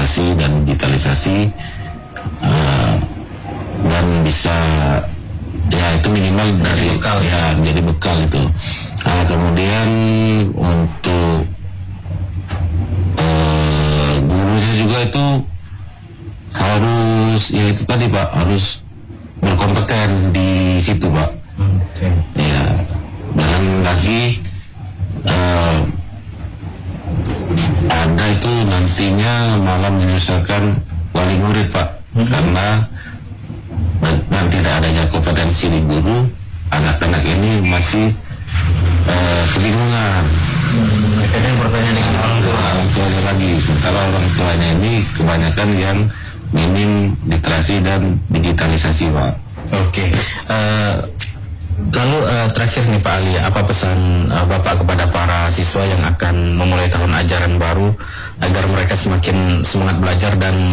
literasi dan digitalisasi, dan bisa ya itu minimal dari bekal, ya jadi bekal itu. Kemudian untuk gurunya juga itu harus ya itu tadi Pak, harus berkompeten di situ Pak. Ya, dan lagi ada itu nantinya malah menyusahkan wali murid Pak, karena nanti tidak adanya kompetensi di guru, anak-anak ini masih kebingungan. Akhirnya bertanya dengan Orang tuanya lagi, sementara orang tuanya ini kebanyakan yang minim literasi dan digitalisasi Pak. Oke. Lalu terakhir nih Pak Ali, apa pesan Bapak kepada para siswa yang akan memulai tahun ajaran baru agar mereka semakin semangat belajar dan